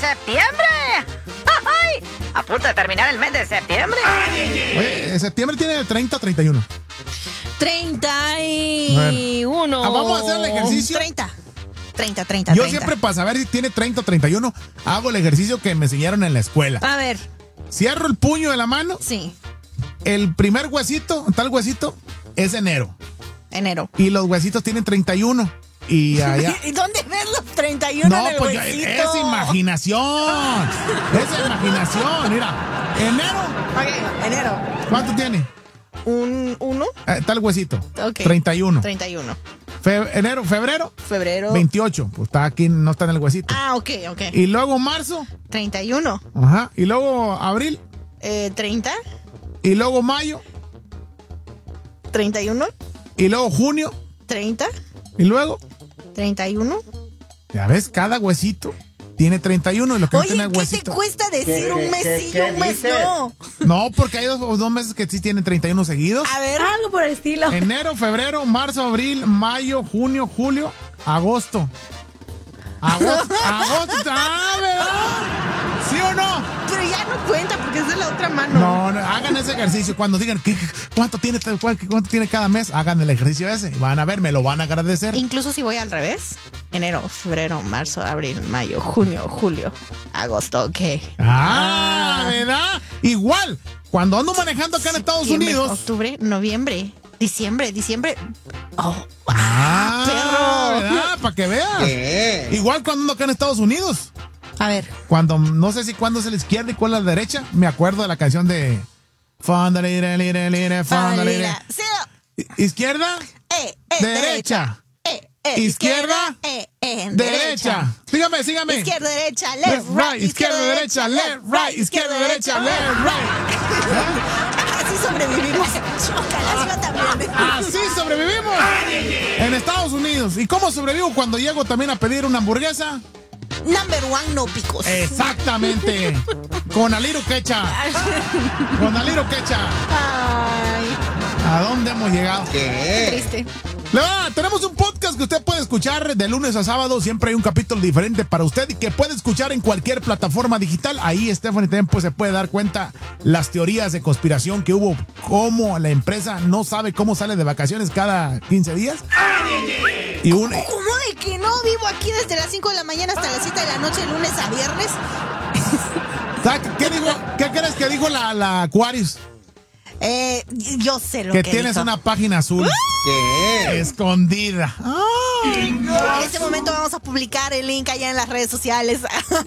septiembre. ¡Ay! A punto de terminar el mes de septiembre. Oye, septiembre tiene de 30 a 31. 31. Vamos a hacer el ejercicio. 30. Yo siempre, para saber si tiene 30 o 31, hago el ejercicio que me enseñaron en la escuela. A ver. Cierro el puño de la mano. Sí. El primer huesito, tal huesito, es enero. Y los huesitos tienen 31. Y allá. ¿Y dónde ves los 31 No, en el pues huesito? es imaginación. Es imaginación. Mira, enero. Ok, enero. ¿Cuánto tiene? ¿Un 1? Tal huesito. Ok. 31. Febrero. 28. Pues está aquí, no está en el huesito. Ah, ok. Y luego marzo. 31. Ajá. Y luego abril. 30. Y luego mayo. 31. Y luego junio. 30. Y luego 31. Ya ves, cada huesito tiene 31 y lo que Oye, no tiene ¿qué huesito. te cuesta decir un mes sí y un mes no? No, porque hay dos meses que sí tienen 31 seguidos. A ver, algo por el estilo. Enero, febrero, marzo, abril, mayo, junio, julio, agosto. Agosto, ¿verdad? ¿Sí o no? Pero ya no cuenta porque es de la otra mano. No, hagan ese ejercicio. Cuando digan cuánto tiene cada mes, hagan el ejercicio ese. Van a ver, me lo van a agradecer. Incluso si voy al revés. Enero, febrero, marzo, abril, mayo, junio, julio, agosto, ok. ¿Verdad? Igual, cuando ando manejando acá en Estados Unidos. Octubre, noviembre, diciembre. perro. ¿Verdad? Para que veas. Igual cuando ando acá en Estados Unidos. A ver. Cuando, no sé si cuándo es la izquierda y cuál es la derecha. Me acuerdo de la canción de izquierda, derecha. Izquierda, derecha. Sígame. Izquierda, derecha, left, right. Izquierda, derecha, left, right. Izquierda, derecha, left, right. Así sobrevivimos. Chócalas, yo también. Así sobrevivimos en Estados Unidos. ¿Y cómo sobrevivo cuando llego también a pedir una hamburguesa? Number one, no picos. Exactamente. Con aliro quecha. Ay. ¿A dónde hemos llegado? Qué triste. Tenemos un podcast que usted puede escuchar de lunes a sábado. Siempre hay un capítulo diferente para usted y que puede escuchar en cualquier plataforma digital. Ahí Stephanie también se puede dar cuenta las teorías de conspiración que hubo, cómo la empresa no sabe cómo sale de vacaciones cada 15 días. Y ¿Cómo de que no vivo aquí desde las 5 de la mañana hasta las 7 de la noche, de lunes a viernes? ¿Qué crees que dijo la Aquarius? Yo sé lo que tienes dijo. una página azul. ¿Qué? Escondida. En este momento vamos a publicar el link allá en las redes sociales.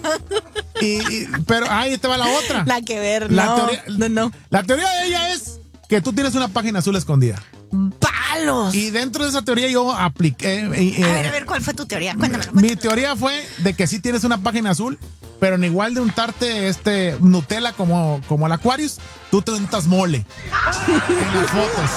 Pero ahí te va la otra. Nada que ver, no. No. La teoría de ella es que tú tienes una página azul escondida. ¡Palos! Y dentro de esa teoría yo apliqué. A ver, ¿cuál fue tu teoría? Cuéntame. Mi teoría fue de que sí tienes una página azul, pero en igual de untarte Nutella como el Aquarius, tú te untas mole en las fotos.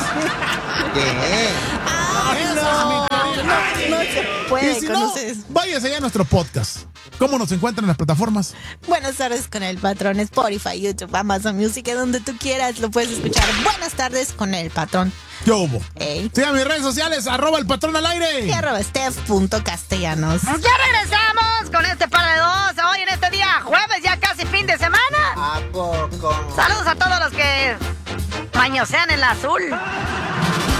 No se puede. Y si no, váyase ya a nuestro podcast. ¿Cómo nos encuentran en las plataformas? Buenas tardes con el Patrón, Spotify, YouTube, Amazon Music, donde tú quieras lo puedes escuchar. Buenas tardes con el Patrón. ¿Qué hubo? Ey. Sigan mis redes sociales, @el patrón al aire. Y @steph.castellanos. Ya regresamos con este par de dos. Hoy en este día, jueves, ya casi fin de semana. ¿A poco? Saludos a todos los que mañosean en la azul.